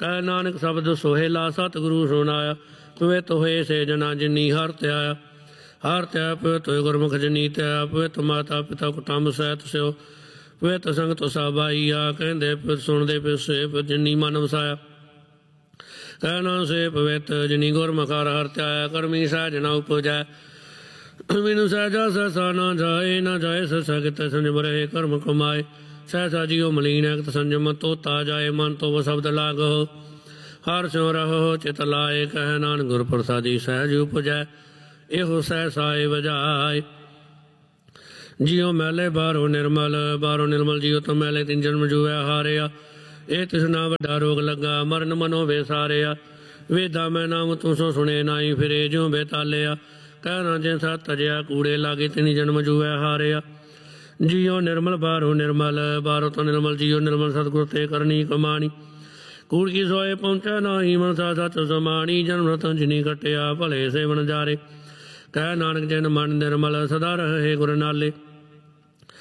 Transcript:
ਕਹਿ ਨਾਨਕ ਸ਼ਬਦ ਸੋਹੇਲਾ ਸਤਿਗੁਰੂ ਸੁਣਾਇਆ। ਪਵਿੱਤ ਹੋਏ ਸੇ ਜਨਾ ਜਿਨੀ ਹਰ ਧਿਆਇਆ। ਹਰ ਧਿਆ ਪਵਿੱਤ ਹੋਏ ਗੁਰਮੁਖ ਜਨੀ ਧਿਆ। ਪਵਿੱਤ ਮਾਤਾ ਪਿਤਾ ਕੁਟੰਬ ਸਹਿਤ ਸਿਓ। ਪਵਿੱਤ ਸੰਗਤ ਸਭ ਆਈਆ। ਕਹਿੰਦੇ ਪਿਤ ਸੁਣਦੇ ਪਿਤ ਸੇ ਪਿਤ ਜਿਨੀ ਮਨ ਵਸਾਇਆ। ਕਹਿ ਨਾਮ ਸੇ ਪਵਿੱਤ ਜਿਨੀ ਗੁਰਮੁਖ ਹਰ ਧਿਆਇਆ। ਕਰਮੀ ਸਹਿਜ ਨ ਉਪਜੈ ਮੈਨੂੰ ਸਹਿਜਾ ਸਹਿਸਾ ਨਾ ਜਾਏ। ਨਾ ਜਾਏ ਸਹਿਸਾ ਕਿਤੇ ਸੰਜਮ ਰਹੇ ਕਰਮ ਕਮਾਏ। ਸਹਿਸਾ ਜੀਓ ਮਲੀਨ ਐਕਤ ਸੰਜਮ ਤੋਤਾ ਜਾਏ। ਮਨ ਤੋਂ ਸ਼ਬਦ ਲਾਗੋ ਹਰ ਸਿਉ ਰਹੋ ਚਿਤ ਲਾਏ। ਕਹਿ ਨਾਨਕ ਗੁਰ ਪ੍ਰਸਾਦੀ ਸਹਿਜ ਉਪਜੈ ਇਹੋ ਸਹਿਸਾਏ ਵਜਾਏ। ਜਿਉ ਮੈਲੇ ਬਾਹਰੋਂ ਨਿਰਮਲ ਬਾਹਰੋਂ ਨਿਰਮਲ ਜਿਉ ਤੋਂ ਮੈਲੇ ਤਿੰਨ ਜਨਮ ਜੂਆ ਹਾਰਿਆ। ਇਹ ਤਿਸਨਾ ਵੱਡਾ ਰੋਗ ਲੱਗਾ ਮਰਨ ਮਨੋ ਵੇਸਾਰਿਆ। ਵੇਦਾ ਮੈਂ ਨਾਮ ਤੂੰ ਸੋ ਸੁਣੇ ਨਾਈ ਫਿਰੇ ਜਿਉ ਬੇਤਾਲਿਆ। ਕਹਿ ਨਾ ਜੇ ਸਤ ਤਜਿਆ ਕੂੜੇ ਲਾਗੇ ਤਿੰਨ ਜਨਮ ਜੂਆ ਹਾਰਿਆ। ਜਿਉ ਨਿਰਮਲ ਬਾਹਰੋਂ ਨਿਰਮਲ ਬਾਹਰੋਂ ਤੋਂ ਨਿਰਮਲ ਜਿਉ ਨਿਰਮਲ ਸਤਿਗੁਰ ਤੇ ਕਰਨੀ ਕਮਾਣੀ। ਕੂੜ ਕੀ ਸੋਏ ਪਹੁੰਚੈ ਨਾਹੀ ਮਨਸਾ ਸੱਚ ਸਮਾਣੀ। ਜਨਮ ਰਤਨ ਜਿਨੀ ਕੱਟਿਆ ਭਲੇ ਸੇਵਨ ਜਾਰੇ। ਕਹਿ ਨਾਨਕ ਜਿਨ ਮਨ ਨਿਰਮਲ ਸਦਾ ਰਹੇ ਗੁਰ ਨਾਲੇ।